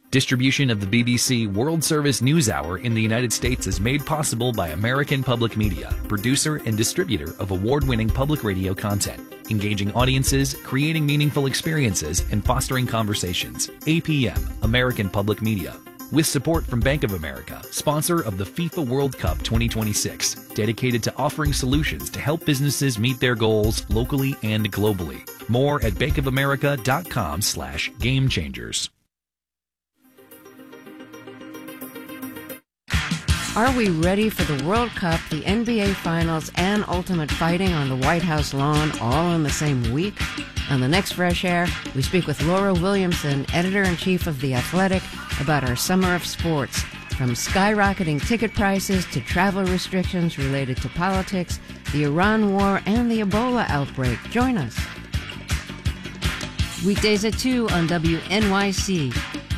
Distribution of the BBC World Service News Hour in the United States is made possible by American Public Media, producer and distributor of award-winning public radio content, engaging audiences, creating meaningful experiences, and fostering conversations. APM, American Public Media. With support from Bank of America, sponsor of the FIFA World Cup 2026, dedicated to offering solutions to help businesses meet their goals locally and globally. More at bankofamerica.com/gamechangers. Are we ready for the World Cup, the NBA Finals, and Ultimate Fighting on the White House lawn all in the same week? On the next Fresh Air, we speak with Laura Williamson, editor-in-chief of The Athletic, about our summer of sports, from skyrocketing ticket prices to travel restrictions related to politics, the Iran war, and the Ebola outbreak. Join us. Weekdays at 2 on WNYC.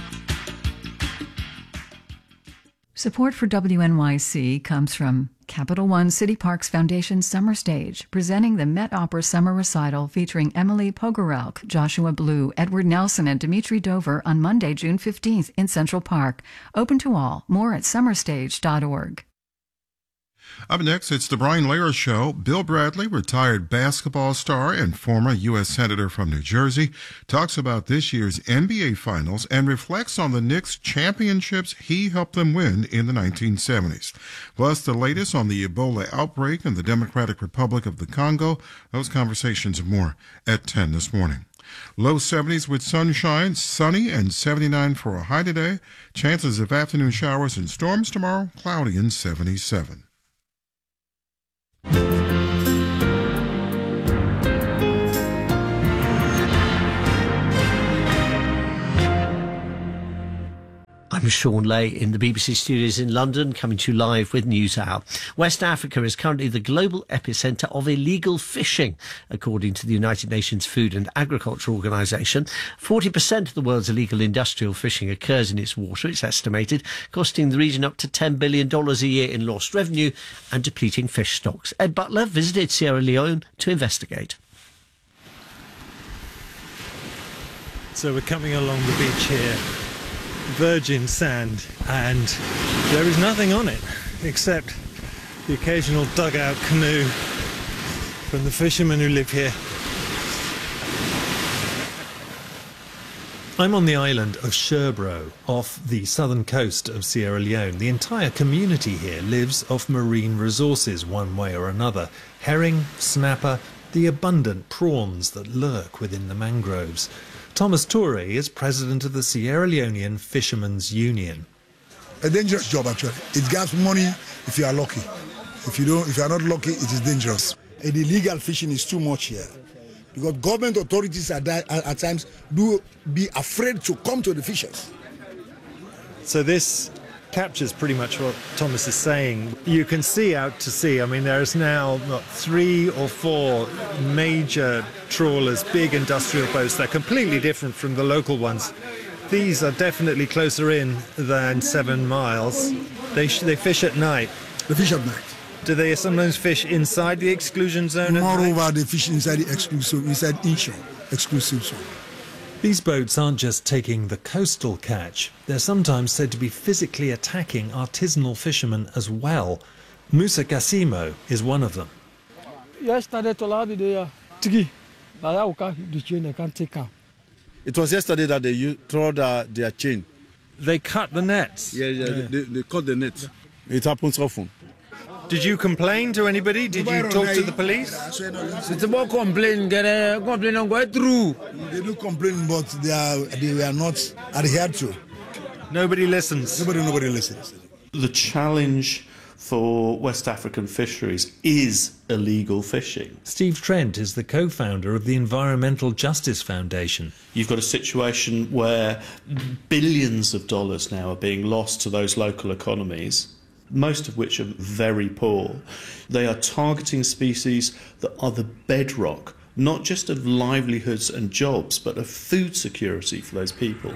Support for WNYC comes from Capital One City Parks Foundation Summer Stage, presenting the Met Opera Summer Recital featuring Emily Pogorelk, Joshua Blue, Edward Nelson, and Dimitri Dover on Monday, June 15th in Central Park. Open to all. More at summerstage.org. Up next, it's the Brian Lehrer Show. Bill Bradley, retired basketball star and former U.S. Senator from New Jersey, talks about this year's NBA Finals and reflects on the Knicks championships he helped them win in the 1970s. Plus, the latest on the Ebola outbreak in the Democratic Republic of the Congo. Those conversations and more at 10 this morning. Low 70s with sunshine, sunny, and 79 for a high today. Chances of afternoon showers and storms tomorrow, cloudy and 77. I'm Sean Lay in the BBC studios in London, coming to you live with NewsHour. West Africa is currently the global epicentre of illegal fishing, according to the United Nations Food and Agriculture Organization. 40% of the world's illegal industrial fishing occurs in its water, it's estimated, costing the region up to $10 billion a year in lost revenue and depleting fish stocks. Ed Butler visited Sierra Leone to investigate. So we're coming along the beach here. Virgin sand, and there is nothing on it except the occasional dugout canoe from the fishermen who live here. I'm on the island of Sherbro, off the southern coast of Sierra Leone. The entire community here lives off marine resources one way or another. Herring, snapper, the abundant prawns that lurk within the mangroves. Thomas Toure is president of the Sierra Leonean Fishermen's Union. A dangerous job, actually. It gets money if you are lucky. If you are not lucky, it is dangerous. And illegal fishing is too much here, because government authorities at times do be afraid to come to the fishers. So this captures pretty much what Thomas is saying. You can see out to sea. I mean, there's now 3 or 4 major trawlers, big industrial boats. They're completely different from the local ones. These are definitely closer in than 7 miles. They fish at night. They fish at night. Do they sometimes fish inside the exclusion zone? Moreover, they fish inside the exclusive zone. These boats aren't just taking the coastal catch. They're sometimes said to be physically attacking artisanal fishermen as well. Musa Gassimo is one of them. It was yesterday that they threw their chain. They cut the nets? Yeah. They cut the nets. It happens often. Did you complain to anybody? Did you talk to the police? It's about complain. Complain on going through. They do complain, but they were not adhered to. Nobody listens. Nobody listens. The challenge for West African fisheries is illegal fishing. Steve Trent is the co-founder of the Environmental Justice Foundation. You've got a situation where billions of dollars now are being lost to those local economies, most of which are very poor. They are targeting species that are the bedrock, not just of livelihoods and jobs, but of food security for those people.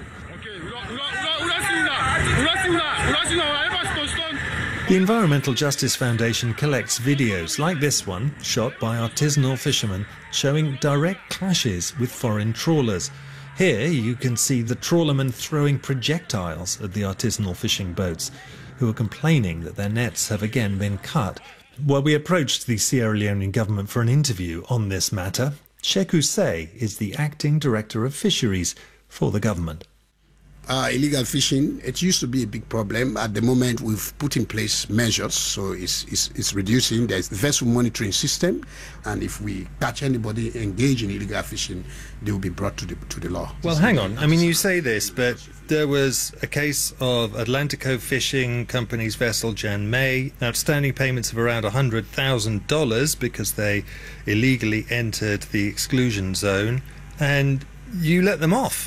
The Environmental Justice Foundation collects videos like this one, shot by artisanal fishermen, showing direct clashes with foreign trawlers. Here you can see the trawlermen throwing projectiles at the artisanal fishing boats, who are complaining that their nets have again been cut. Well, we approached the Sierra Leonean government for an interview on this matter. Sheku Say is the acting director of fisheries for the government. Illegal fishing, it used to be a big problem. At the moment, we've put in place measures, so it's reducing. There's a vessel monitoring system, and if we catch anybody engaged in illegal fishing, they will be brought to the law. Well, hang on. I mean, you say this, but there was a case of Atlantico Fishing Company's vessel Jan May, outstanding payments of around $100,000 because they illegally entered the exclusion zone, and you let them off.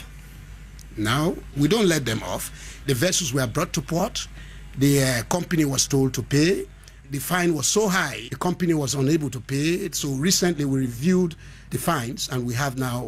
Now, we don't let them off. The vessels were brought to port. The company was told to pay. The fine was so high, the company was unable to pay it. So recently we reviewed the fines, and we have now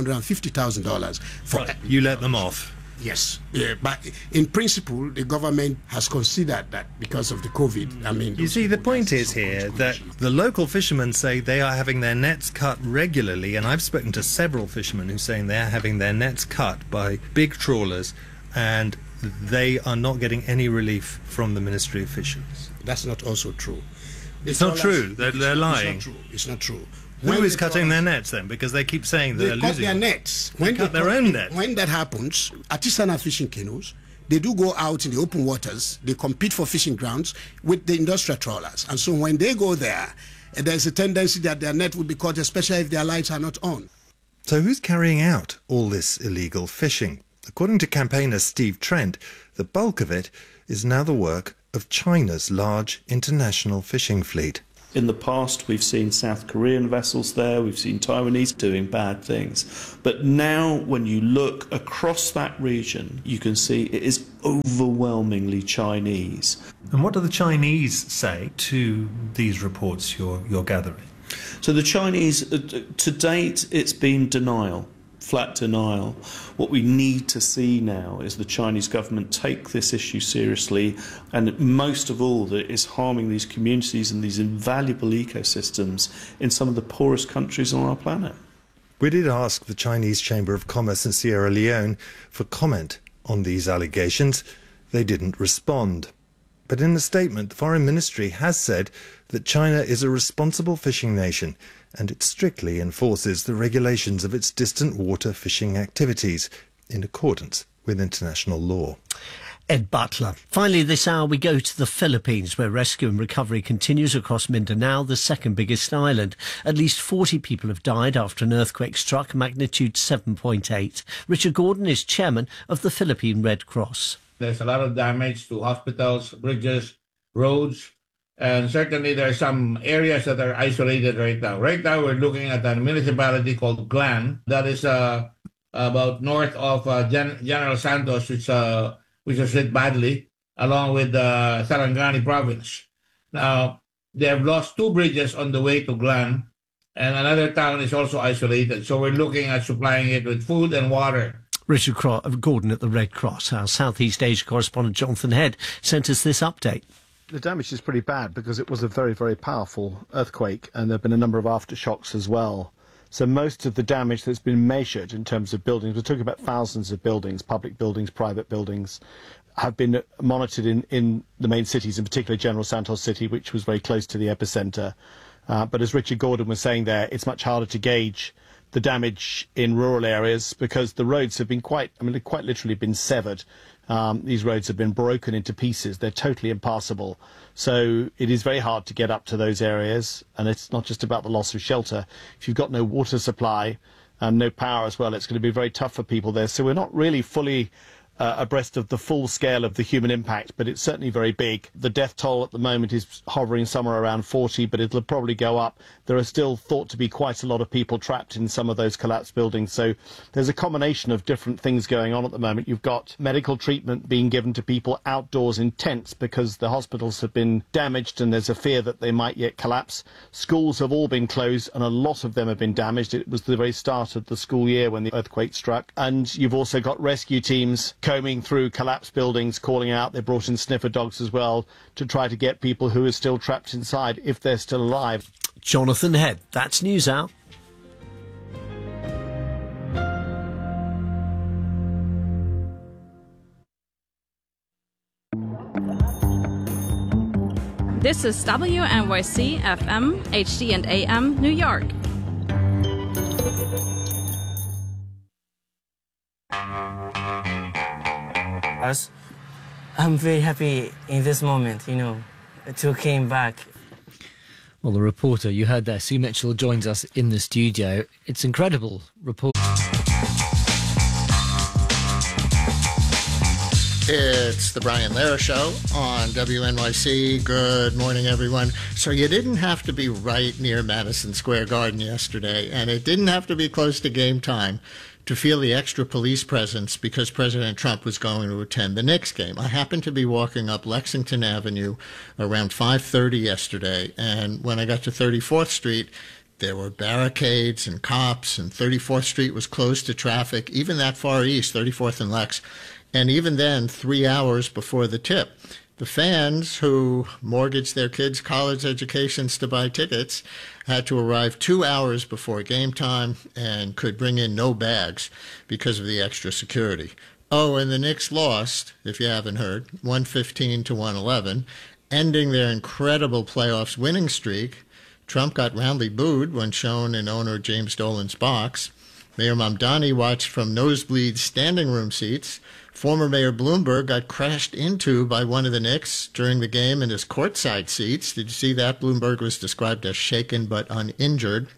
$150,000. Right. You let them off? Yes. Yeah, but in principle, the government has considered that because of the COVID. I mean, you see, the point is here that the local fishermen say they are having their nets cut regularly, and I've spoken to several fishermen who are saying they're having their nets cut by big trawlers, and they are not getting any relief from the Ministry of Fisheries. That's not also true. It's not true. They're lying. It's not true. It's not true. Who is cutting their nets then? Because they keep saying they're losing. They cut their nets. They cut their own nets. When that happens, artisanal fishing canoes, they do go out in the open waters. They compete for fishing grounds with the industrial trawlers. And so when they go there, there's a tendency that their net will be caught, especially if their lights are not on. So who's carrying out all this illegal fishing? According to campaigner Steve Trent, the bulk of it is now the work of China's large international fishing fleet. In the past, we've seen South Korean vessels there, we've seen Taiwanese doing bad things. But now, when you look across that region, you can see it is overwhelmingly Chinese. And what do the Chinese say to these reports you're gathering? So the Chinese, to date, it's been denial. Flat denial. What we need to see now is the Chinese government take this issue seriously, and most of all that it's harming these communities and these invaluable ecosystems in some of the poorest countries on our planet. We did ask the Chinese Chamber of Commerce in Sierra Leone for comment on these allegations. They didn't respond. But in a statement, the Foreign Ministry has said that China is a responsible fishing nation, and it strictly enforces the regulations of its distant water fishing activities in accordance with international law. Ed Butler. Finally, this hour we go to the Philippines, where rescue and recovery continues across Mindanao, the second biggest island. At least 40 people have died after an earthquake struck magnitude 7.8. Richard Gordon is chairman of the Philippine Red Cross. There's a lot of damage to hospitals, bridges, roads, and certainly there are some areas that are isolated right now. Right now, we're looking at a municipality called Glan that is about north of General Santos, which was hit badly, along with Sarangani province. Now, they have lost 2 bridges on the way to Glan, and another town is also isolated. So we're looking at supplying it with food and water. Richard Gordon at the Red Cross. Our Southeast Asia correspondent Jonathan Head sent us this update. The damage is pretty bad because it was a very, very powerful earthquake, and there have been a number of aftershocks as well. So most of the damage that's been measured in terms of buildings, we're talking about thousands of buildings, public buildings, private buildings, have been monitored in the main cities, in particular General Santos City, which was very close to the epicenter. But as Richard Gordon was saying there, it's much harder to gauge the damage in rural areas because the roads have been quite literally been severed. These roads have been broken into pieces. They're totally impassable. So it is very hard to get up to those areas. And it's not just about the loss of shelter. If you've got no water supply and no power as well, it's going to be very tough for people there. So we're not really fully abreast of the full scale of the human impact, but it's certainly very big. The death toll at the moment is hovering somewhere around 40, but it'll probably go up. There are still thought to be quite a lot of people trapped in some of those collapsed buildings. So there's a combination of different things going on at the moment. You've got medical treatment being given to people outdoors in tents because the hospitals have been damaged and there's a fear that they might yet collapse. Schools have all been closed and a lot of them have been damaged. It was the very start of the school year when the earthquake struck. And you've also got rescue teams combing through collapsed buildings, calling out. They brought in sniffer dogs as well to try to get people who are still trapped inside, if they're still alive. Jonathan Head, that's News Hour. This is WNYC FM, HD and AM, New York. I'm very happy in this moment, to came back. Well, the reporter you heard there, Sue Mitchell, joins us in the studio. It's incredible report. It's the Brian Lehrer Show on WNYC. Good morning, everyone. So you didn't have to be right near Madison Square Garden yesterday, and it didn't have to be close to game time to feel the extra police presence because President Trump was going to attend the Knicks game. I happened to be walking up Lexington Avenue around 5:30 yesterday, and when I got to 34th Street, there were barricades and cops, and 34th Street was closed to traffic, even that far east, 34th and Lex. And even then, 3 hours before the tip, the fans who mortgaged their kids' college educations to buy tickets had to arrive 2 hours before game time and could bring in no bags because of the extra security. Oh, and the Knicks lost, if you haven't heard, 115 to 111, ending their incredible playoffs winning streak. Trump got roundly booed when shown in owner James Dolan's box. Mayor Mamdani watched from nosebleed standing room seats. Former Mayor Bloomberg got crashed into by one of the Knicks during the game in his courtside seats. Did you see that? Bloomberg was described as shaken but uninjured.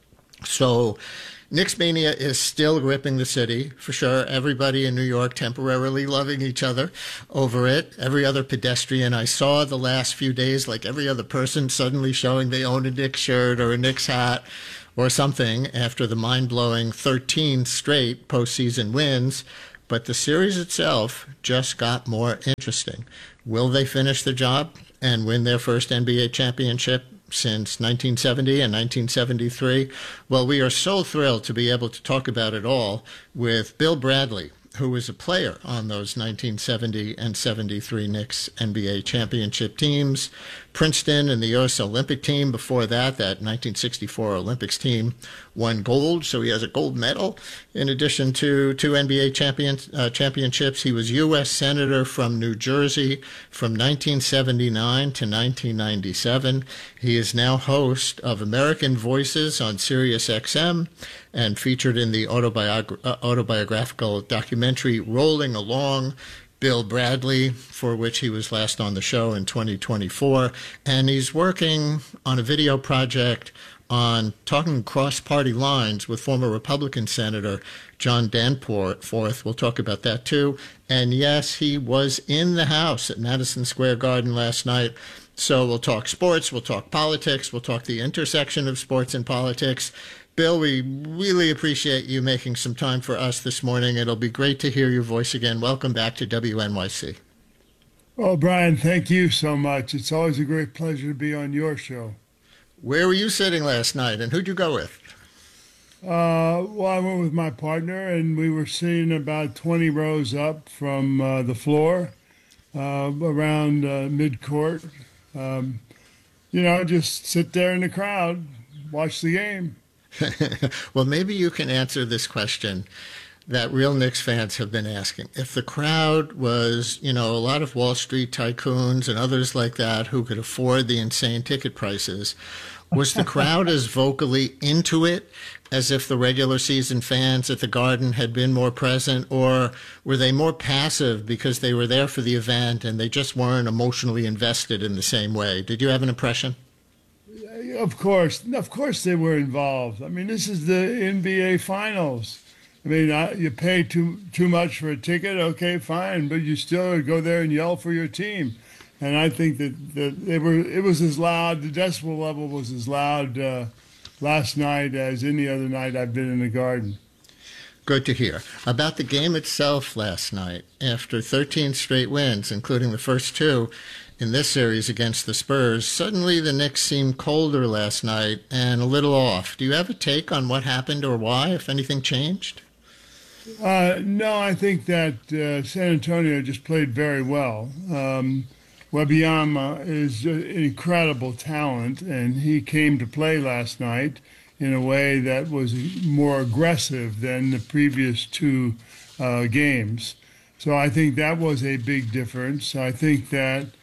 So Knicks mania is still gripping the city, for sure. Everybody in New York temporarily loving each other over it. Every other pedestrian I saw the last few days, like every other person, suddenly showing they own a Knicks shirt or a Knicks hat or something after the mind-blowing 13 straight postseason wins. But the series itself just got more interesting. Will they finish the job and win their first NBA championship since 1970 and 1973? Well, we are so thrilled to be able to talk about it all with Bill Bradley, who was a player on those 1970 and 73 Knicks NBA championship teams. Princeton and the U.S. Olympic team before that 1964 Olympics team, won gold, so he has a gold medal. In addition to two NBA championships, he was U.S. Senator from New Jersey from 1979 to 1997. He is now host of American Voices on Sirius XM and featured in the autobiographical documentary Rolling Along, Bill Bradley, for which he was last on the show in 2024. And he's working on a video project on talking cross-party lines with former Republican Senator John Danforth. We'll talk about that too. And yes, he was in the House at Madison Square Garden last night. So we'll talk sports, we'll talk politics, we'll talk the intersection of sports and politics. Bill, we really appreciate you making some time for us this morning. It'll be great to hear your voice again. Welcome back to WNYC. Well, Brian, thank you so much. It's always a great pleasure to be on your show. Where were you sitting last night, and who'd you go with? Well, I went with my partner, and we were sitting about 20 rows up from the floor around mid-court. Just sit there in the crowd, watch the game. Well, maybe you can answer this question that real Knicks fans have been asking. If the crowd was, a lot of Wall Street tycoons and others like that who could afford the insane ticket prices, was the crowd as vocally into it as if the regular season fans at the Garden had been more present, or were they more passive because they were there for the event and they just weren't emotionally invested in the same way? Did you have an impression? Of course they were involved. I mean, this is the NBA Finals. I mean, you pay too much for a ticket, okay, fine, but you still go there and yell for your team. And I think that it was as loud, the decibel level was as loud last night as any other night I've been in the Garden. Good to hear. About the game itself last night, after 13 straight wins, including the first two in this series against the Spurs, suddenly the Knicks seemed colder last night and a little off. Do you have a take on what happened or why, if anything changed? No, I think that San Antonio just played very well. Wembanyama is an incredible talent, and he came to play last night in a way that was more aggressive than the previous two games. So I think that was a big difference. I think that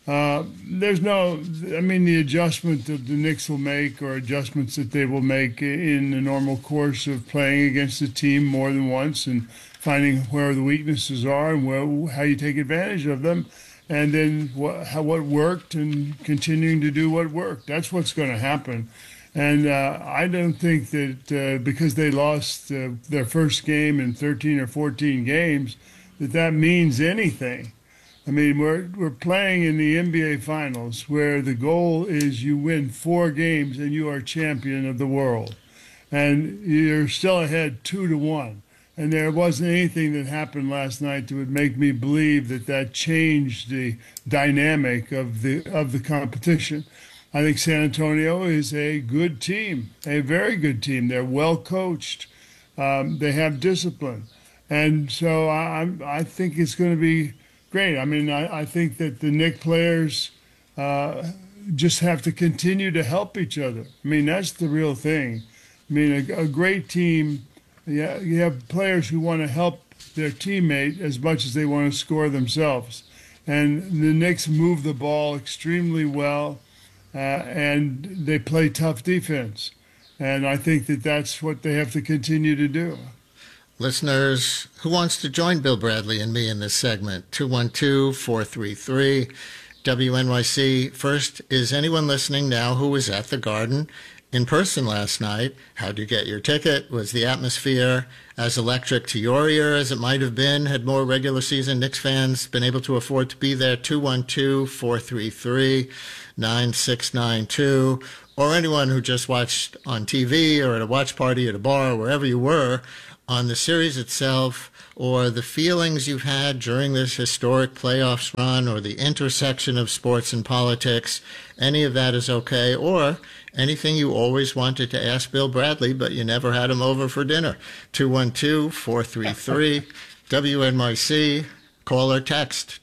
There's no, I mean, the adjustment that the Knicks will make or adjustments that they will make in the normal course of playing against a team more than once and finding where the weaknesses are and how you take advantage of them, and then what worked and continuing to do what worked. That's what's going to happen. And I don't think that because they lost their first game in 13 or 14 games, that means anything. I mean, we're playing in the NBA Finals where the goal is you win 4 games and you are champion of the world. And you're still ahead 2-1. And there wasn't anything that happened last night that would make me believe that changed the dynamic of the competition. I think San Antonio is a good team, a very good team. They're well coached. They have discipline. And so I think it's going to be great. I mean, I think that the Knicks players just have to continue to help each other. I mean, that's the real thing. I mean, a great team, you have players who want to help their teammate as much as they want to score themselves. And the Knicks move the ball extremely well, and they play tough defense. And I think that's what they have to continue to do. Listeners, who wants to join Bill Bradley and me in this segment? 212-433-WNYC. First, is anyone listening now who was at the Garden in person last night? How'd you get your ticket? Was the atmosphere as electric to your ear as it might have been had more regular season Knicks fans been able to afford to be there? 212-433-9692. Or anyone who just watched on TV or at a watch party at a bar, wherever you were, on the series itself, or the feelings you've had during this historic playoffs run, or the intersection of sports and politics. Any of that is okay. Or anything you always wanted to ask Bill Bradley, but you never had him over for dinner. 212-433-WNYC. Call or text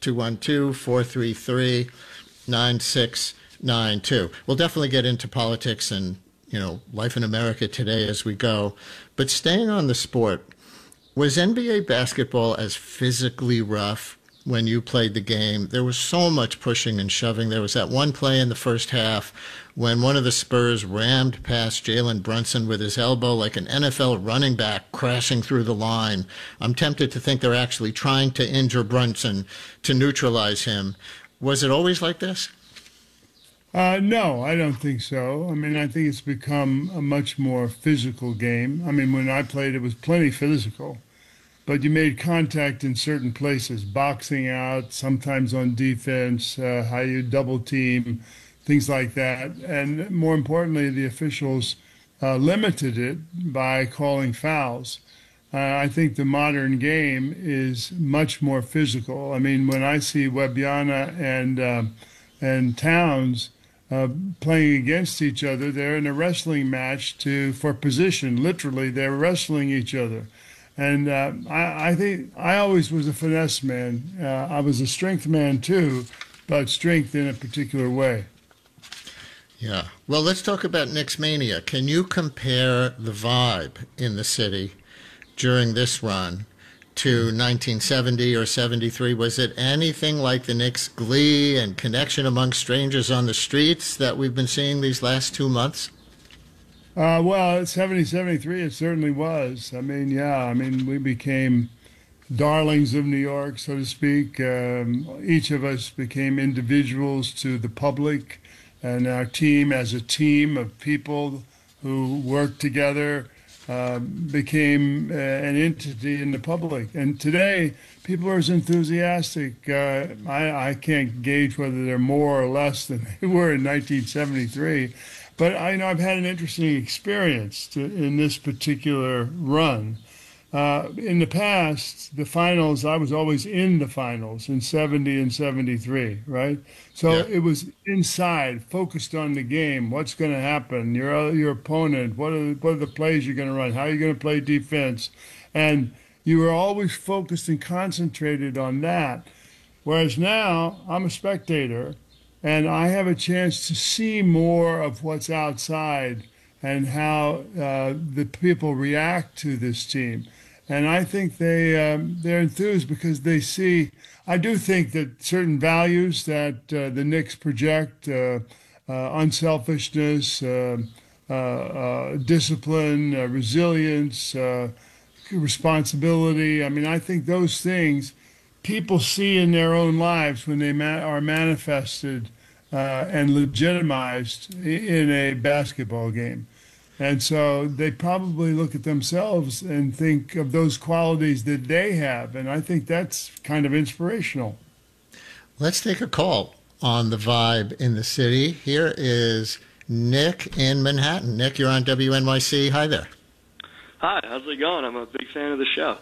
212-433-9692. We'll definitely get into politics and life in America today as we go. But staying on the sport, was NBA basketball as physically rough when you played the game? There was so much pushing and shoving. There was that one play in the first half when one of the Spurs rammed past Jalen Brunson with his elbow like an NFL running back crashing through the line. I'm tempted to think they're actually trying to injure Brunson to neutralize him. Was it always like this? No, I don't think so. I mean, I think it's become a much more physical game. I mean, when I played, it was plenty physical, but you made contact in certain places, boxing out, sometimes on defense, how you double team, things like that. And more importantly, the officials limited it by calling fouls. I think the modern game is much more physical. I mean, when I see Webiana and Towns playing against each other, they're in a wrestling match for position. Literally, they're wrestling each other. And I think I always was a finesse man. I was a strength man too, but strength in a particular way. Yeah. Well, let's talk about Knicks Mania. Can you compare the vibe in the city during this run to 1970 or 73? Was it anything like the Knicks' glee and connection among strangers on the streets that we've been seeing these last 2 months? Well, 70, 73, it certainly was. I mean, we became darlings of New York, so to speak. Each of us became individuals to the public, and our team, as a team of people who worked together, became an entity in the public. And today, people are as enthusiastic. I can't gauge whether they're more or less than they were in 1973. But I've had an interesting experience in this particular run. In the past, the finals, I was always in the finals in 70 and 73, right? So It was inside, focused on the game. What's going to happen? Your opponent, what are the plays you're going to run? How are you going to play defense? And you were always focused and concentrated on that. Whereas now, I'm a spectator, and I have a chance to see more of what's outside and how the people react to this team. And I think they're enthused because they see. I do think that certain values that the Knicks project, unselfishness, discipline, resilience, responsibility. I mean, I think those things people see in their own lives when they are manifested and legitimized in a basketball game. And so they probably look at themselves and think of those qualities that they have. And I think that's kind of inspirational. Let's take a call on the vibe in the city. Here is Nick in Manhattan. Nick, you're on WNYC. Hi there. Hi, how's it going? I'm a big fan of the show.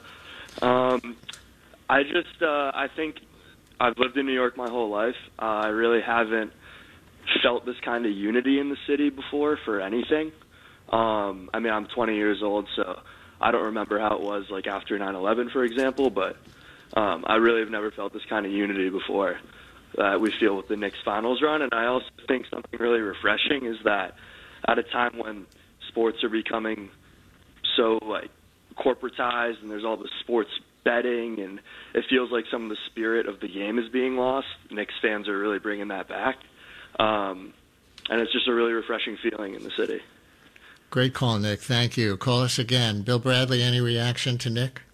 I think I've lived in New York my whole life. I really haven't felt this kind of unity in the city before for anything. I mean, I'm 20 years old, so I don't remember how it was like after 9/11, for example, but I really have never felt this kind of unity before that we feel with the Knicks finals run. And I also think something really refreshing is that at a time when sports are becoming so like corporatized and there's all the sports betting and it feels like some of the spirit of the game is being lost, Knicks fans are really bringing that back. And it's just a really refreshing feeling in the city. Great call, Nick. Thank you. Call us again. Bill Bradley, any reaction to Nick?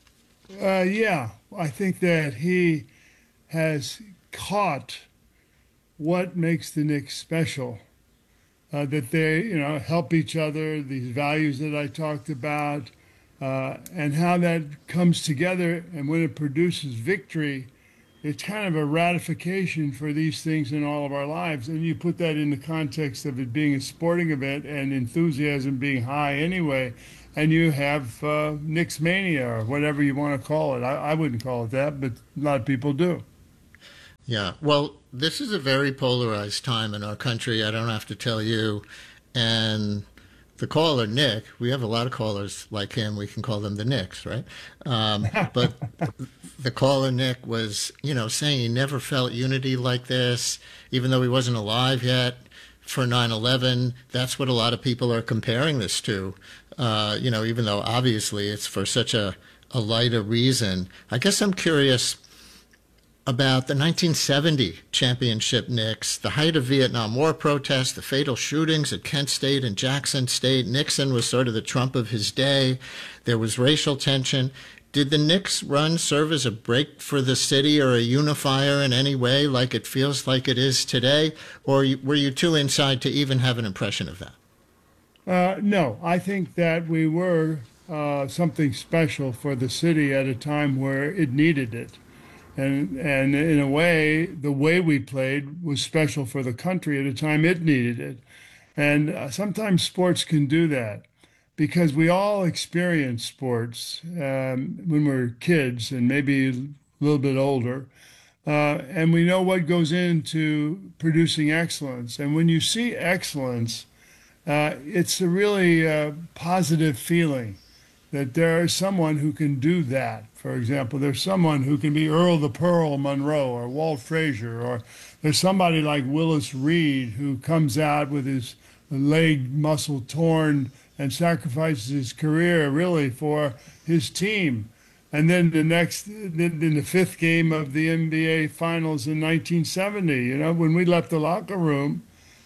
Yeah, I think that he has caught what makes the Knicks special. That they, help each other, these values that I talked about, and how that comes together. And when it produces victory, it's kind of a ratification for these things in all of our lives. And you put that in the context of it being a sporting event and enthusiasm being high anyway, and you have Knicks mania or whatever you want to call it. I wouldn't call it that, but a lot of people do. Yeah, well, this is a very polarized time in our country. I don't have to tell you. And the caller, Nick, we have a lot of callers like him. We can call them the Knicks, right? But the caller, Nick, was, saying he never felt unity like this, even though he wasn't alive yet for 9/11. That's what a lot of people are comparing this to, even though obviously it's for such a lighter reason. I guess I'm curious about the 1970 championship Knicks, the height of Vietnam War protests, the fatal shootings at Kent State and Jackson State. Nixon was sort of the Trump of his day. There was racial tension. Did the Knicks run serve as a break for the city or a unifier in any way like it feels like it is today? Or were you too inside to even have an impression of that? No, I think that we were something special for the city at a time where it needed it. And in a way, the way we played was special for the country at a time it needed it. And sometimes sports can do that because we all experience sports when we're kids and maybe a little bit older. And we know what goes into producing excellence. And when you see excellence, it's a really positive feeling that there is someone who can do that. For example, there's someone who can be Earl the Pearl Monroe or Walt Frazier, or there's somebody like Willis Reed who comes out with his leg muscle torn and sacrifices his career really for his team. And then in the fifth game of the NBA Finals in 1970, when we left the locker room,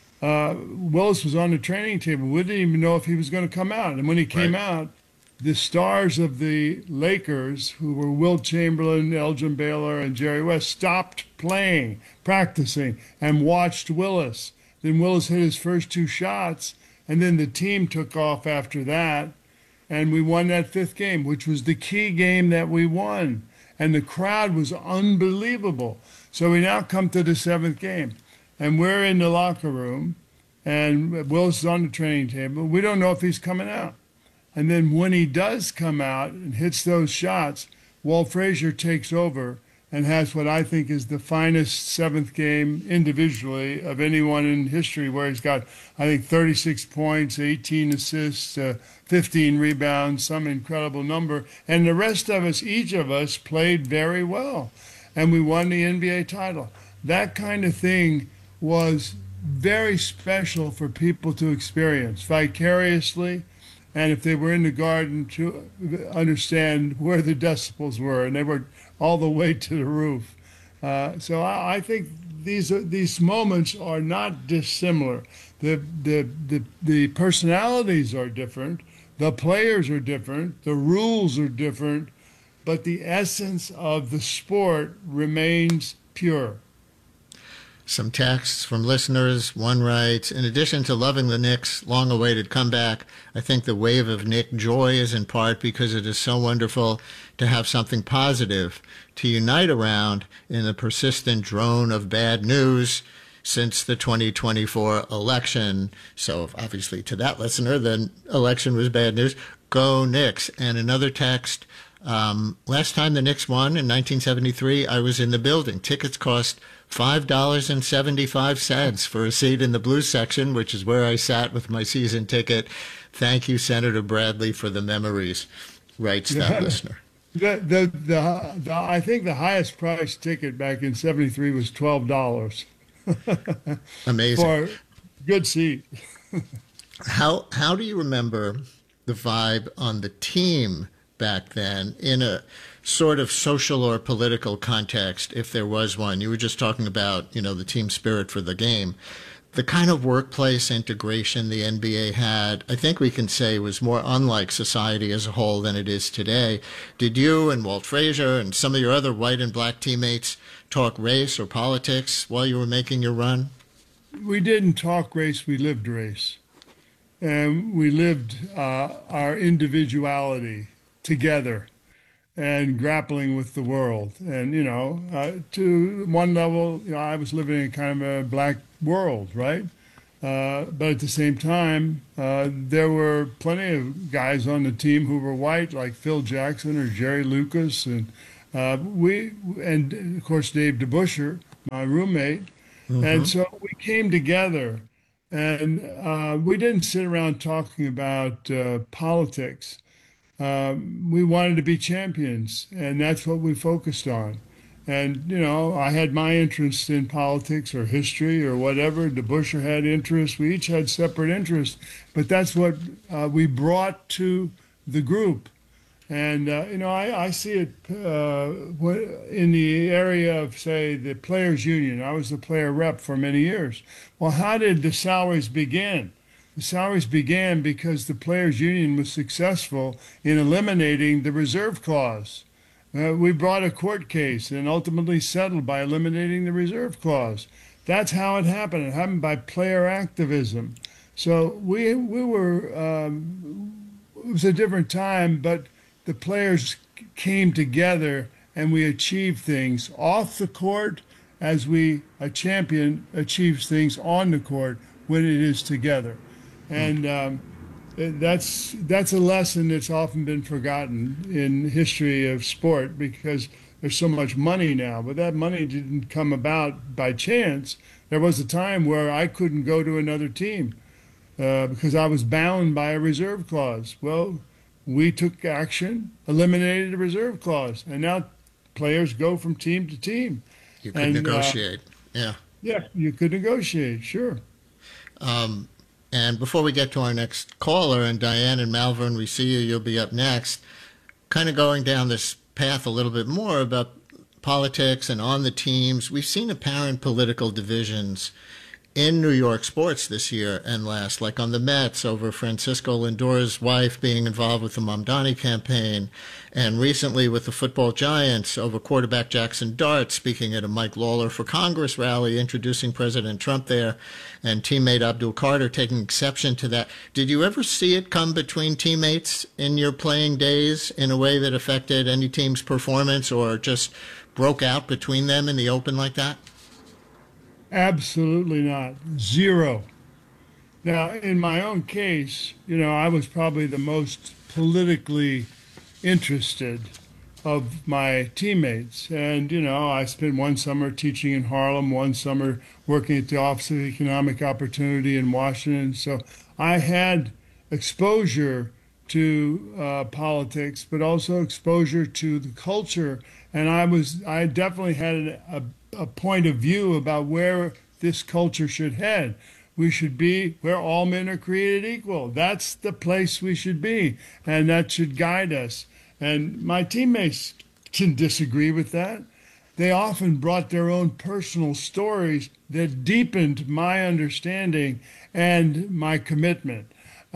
Willis was on the training table. We didn't even know if he was going to come out. And when he came out, the stars of the Lakers, who were Wilt Chamberlain, Elgin Baylor, and Jerry West, stopped playing, practicing, and watched Willis. Then Willis hit his first two shots, and then the team took off after that, and we won that fifth game, which was the key game that we won. And the crowd was unbelievable. So we now come to the seventh game, and we're in the locker room, and Willis is on the training table. We don't know if he's coming out. And then when he does come out and hits those shots, Walt Frazier takes over and has what I think is the finest seventh game individually of anyone in history, where he's got, I think, 36 points, 18 assists, 15 rebounds, some incredible number. And the rest of us, each of us, played very well. And we won the NBA title. That kind of thing was very special for people to experience vicariously. and if they were in the garden, to understand where the decibels were, and they were all the way to the roof. So I think these moments are not dissimilar. The personalities are different, the players are different, the rules are different, but the essence of the sport remains pure. Some texts from listeners. One writes, in addition to loving the Knicks' long-awaited comeback, I think the wave of Knick joy is in part because it is so wonderful to have something positive to unite around in the persistent drone of bad news since the 2024 election. So obviously to that listener, the election was bad news. Go Knicks. And another text, last time the Knicks won in 1973, I was in the building. Tickets cost $5.75 for a seat in the Blues section, which is where I sat with my season ticket. Thank you, Senator Bradley, for the memories, writes that listener. I think the highest price ticket back in '73 was $12. Amazing. For a good seat. How do you remember the vibe on the team back then in a sort of social or political context, if there was one? You were just talking about, the team spirit for the game. The kind of workplace integration the NBA had, I think we can say, was more unlike society as a whole than it is today. Did you and Walt Frazier and some of your other white and black teammates talk race or politics while you were making your run? We didn't talk race, we lived race. And we lived our individuality together and grappling with the world. And, to one level, I was living in kind of a black world, right? But at the same time, there were plenty of guys on the team who were white, like Phil Jackson or Jerry Lucas. And of course, Dave DeBusschere, my roommate. Mm-hmm. And so we came together, and we didn't sit around talking about politics. We wanted to be champions, and that's what we focused on. And, I had my interest in politics or history or whatever. DeBusschere had interests. We each had separate interests, but that's what we brought to the group. And, I see it in the area of, say, the players' union. I was the player rep for many years. Well, how did the salaries begin? The salaries began because the players' union was successful in eliminating the reserve clause. We brought a court case and ultimately settled by eliminating the reserve clause. That's how it happened. It happened by player activism. So we were, it was a different time, but the players came together and we achieved things off the court as a champion achieves things on the court when it is together. And that's a lesson that's often been forgotten in history of sport because there's so much money now. But that money didn't come about by chance. There was a time where I couldn't go to another team because I was bound by a reserve clause. Well, we took action, eliminated the reserve clause, and now players go from team to team. You could negotiate, yeah. Yeah, you could negotiate, sure. And before we get to our next caller, and Diane and Malvern, we see you, you'll be up next, kind of going down this path a little bit more about politics and on the teams. We've seen apparent political divisions in New York sports this year and last, like on the Mets over Francisco Lindor's wife being involved with the Mamdani campaign, and recently with the football giants over quarterback Jackson Dart speaking at a Mike Lawler for Congress rally, introducing President Trump there, and teammate Abdul Carter taking exception to that. Did you ever see it come between teammates in your playing days in a way that affected any team's performance or just broke out between them in the open like that? Absolutely not. Zero. Now, in my own case, I was probably the most politically interested of my teammates. And, I spent one summer teaching in Harlem, one summer working at the Office of Economic Opportunity in Washington. So I had exposure to politics, but also exposure to the culture. And I definitely had a point of view about where this culture should head. we should be where all men are created equal. That's the place we should be, and that should guide us. And my teammates can disagree with that. They often brought their own personal stories that deepened my understanding and my commitment.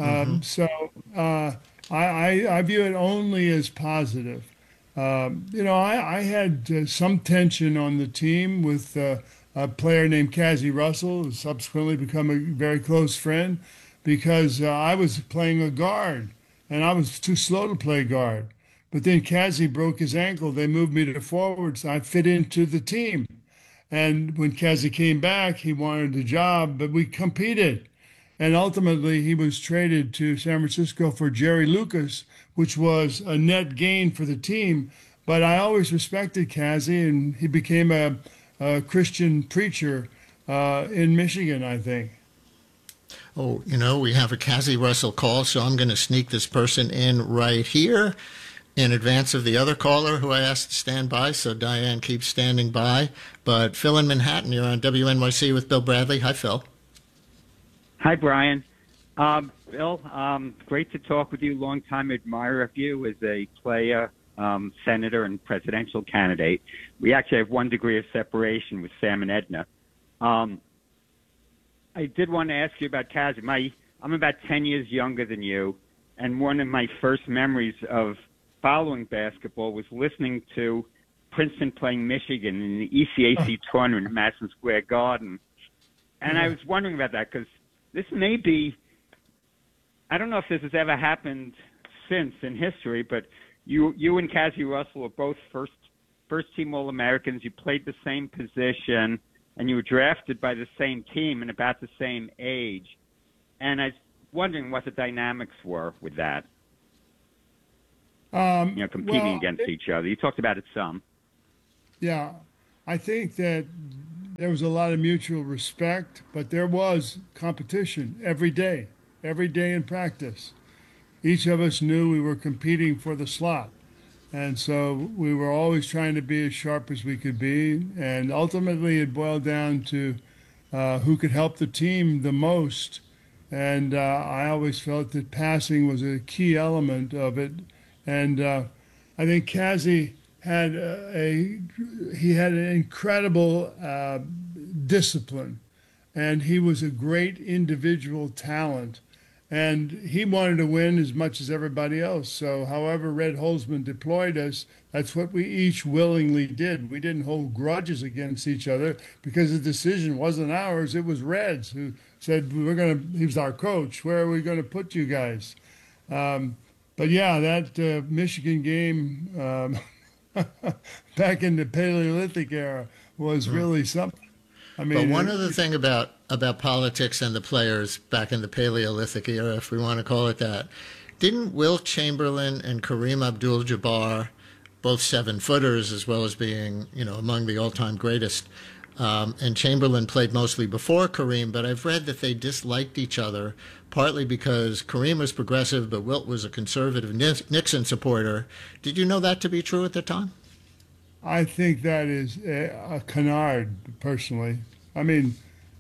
I view it only as positive. I had some tension on the team with a player named Cazzie Russell, who subsequently become a very close friend, because I was playing a guard, and I was too slow to play guard. But then Cazzie broke his ankle. They moved me to forward, so I fit into the team. And when Cazzie came back, he wanted the job, but we competed. And ultimately, he was traded to San Francisco for Jerry Lucas, which was a net gain for the team. But I always respected Cazzie, and he became a Christian preacher in Michigan, I think. Oh, we have a Cazzie Russell call, so I'm going to sneak this person in right here in advance of the other caller who I asked to stand by, so Diane keeps standing by. But Phil in Manhattan, you're on WNYC with Bill Bradley. Hi, Phil. Hi, Brian. Bill, great to talk with you. Longtime admirer of you as a player, senator, and presidential candidate. We actually have 1 degree of separation with Sam and Edna. I did want to ask you about Cazzie. I'm about 10 years younger than you, and one of my first memories of following basketball was listening to Princeton playing Michigan in the ECAC tournament at Madison Square Garden. And I was wondering about that because this may be, I don't know if this has ever happened since in history, but you and Cazzie Russell are both first team All-Americans. You played the same position, and you were drafted by the same team and about the same age. And I was wondering what the dynamics were with that. Competing against each other. You talked about it some. Yeah, I think that there was a lot of mutual respect, but there was competition every day in practice. Each of us knew we were competing for the slot. And so we were always trying to be as sharp as we could be. And ultimately it boiled down to who could help the team the most. And I always felt that passing was a key element of it. And I think Cazzie had an incredible discipline, and he was a great individual talent. And he wanted to win as much as everybody else. So however Red Holzman deployed us, that's what we each willingly did. We didn't hold grudges against each other because the decision wasn't ours. It was Red's who said, he was our coach. Where are we going to put you guys? But yeah, that Michigan game back in the Paleolithic era was really something. I mean, but one other thing about politics and the players back in the Paleolithic era, if we want to call it that, didn't Wilt Chamberlain and Kareem Abdul-Jabbar, both 7-footers as well as being, among the all-time greatest, and Chamberlain played mostly before Kareem, but I've read that they disliked each other, partly because Kareem was progressive, but Wilt was a conservative Nixon supporter. Did you know that to be true at the time? I think that is a canard, personally. I mean,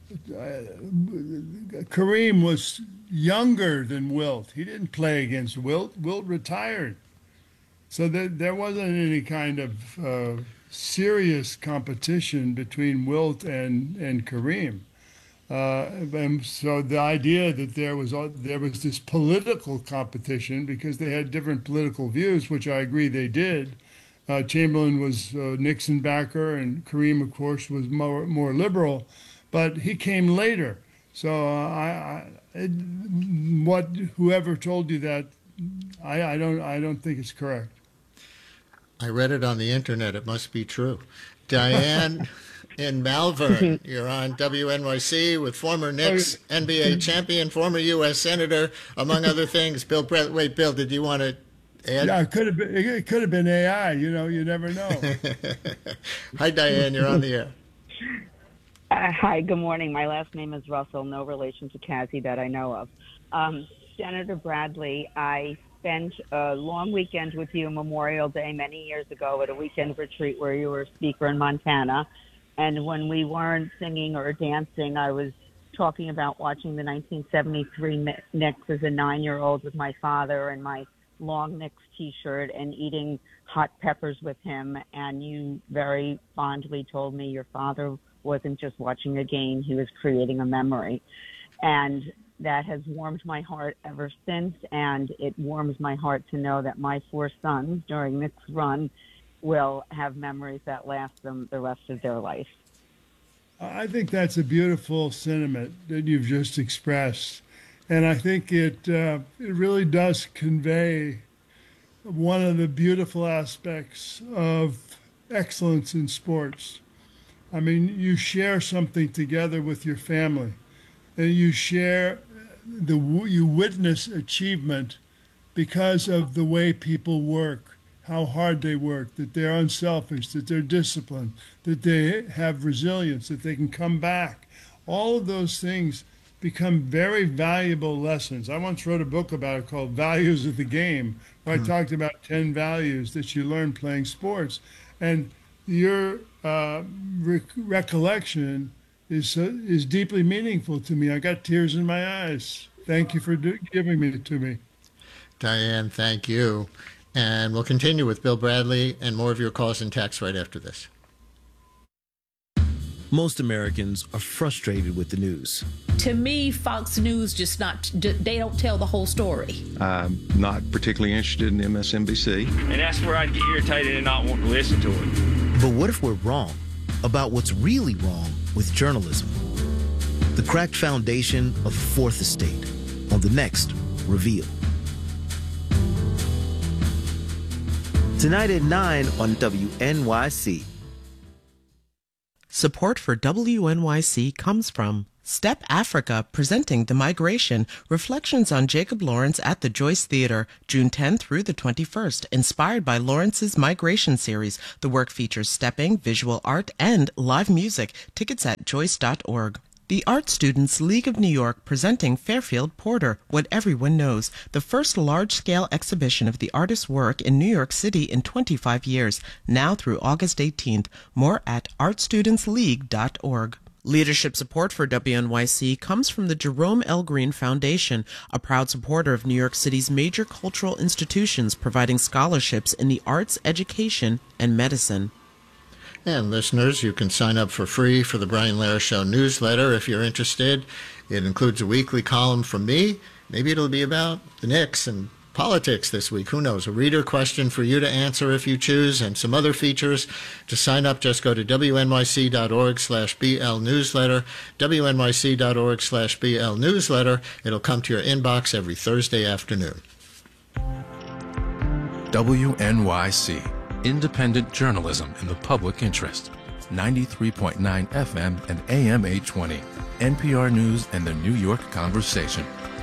Kareem was younger than Wilt. He didn't play against Wilt. Wilt retired. So there wasn't any kind of serious competition between Wilt and Kareem. And so the idea that there was this political competition because they had different political views, which I agree they did. Chamberlain was Nixon backer, and Kareem, of course, was more liberal, but he came later. So whoever told you that, I don't think it's correct. I read it on the internet. It must be true. Diane in Malvern, you're on WNYC with former Knicks NBA champion, former U.S. Senator, among other things. Bill, did you want to add? Yeah, it could have been AI. You never know. Hi, Diane. You're on the air. Hi, good morning. My last name is Russell, no relation to Cazzie that I know of. Senator Bradley, I spent a long weekend with you Memorial Day many years ago at a weekend retreat where you were a speaker in Montana. And when we weren't singing or dancing, I was talking about watching the 1973 Knicks as a 9-year-old with my father and my long Knicks T-shirt and eating hot peppers with him. And you very fondly told me your father wasn't just watching a game, he was creating a memory. And that has warmed my heart ever since, and it warms my heart to know that my 4 sons during this run will have memories that last them the rest of their life. I think that's a beautiful sentiment that you've just expressed. And I think it really does convey one of the beautiful aspects of excellence in sports. I mean, you share something together with your family, and you you witness achievement because of the way people work, how hard they work, that they're unselfish, that they're disciplined, that they have resilience, that they can come back. All of those things become very valuable lessons. I once wrote a book about it called Values of the Game, where I talked about 10 values that you learn playing sports. And your recollection is deeply meaningful to me. I got tears in my eyes. Thank you for giving it to me. Diane, thank you. And we'll continue with Bill Bradley and more of your calls and texts right after this. Most Americans are frustrated with the news. To me, Fox News they don't tell the whole story. I'm not particularly interested in MSNBC. And that's where I'd get irritated and not want to listen to it. But what if we're wrong about what's really wrong with journalism? The cracked foundation of the Fourth Estate on the next Reveal. Tonight at 9 on WNYC. Support for WNYC comes from Step Africa, presenting The Migration, Reflections on Jacob Lawrence at the Joyce Theater, June 10th through the 21st, inspired by Lawrence's Migration series. The work features stepping, visual art, and live music. Tickets at joyce.org. The Art Students League of New York presenting Fairfield Porter, What Everyone Knows, the first large-scale exhibition of the artist's work in New York City in 25 years, now through August 18th. More at artstudentsleague.org. Leadership support for WNYC comes from the Jerome L. Green Foundation, a proud supporter of New York City's major cultural institutions, providing scholarships in the arts, education, and medicine. And listeners, you can sign up for free for the Brian Lehrer Show newsletter if you're interested. It includes a weekly column from me. Maybe it'll be about the Knicks and politics this week. Who knows? A reader question for you to answer if you choose, and some other features. To sign up, just go to wnyc.org/BL newsletter, wnyc.org/BL newsletter. It'll come to your inbox every Thursday afternoon. WNYC. Independent journalism in the public interest. 93.9 FM and AM 820. NPR News and the New York Conversation.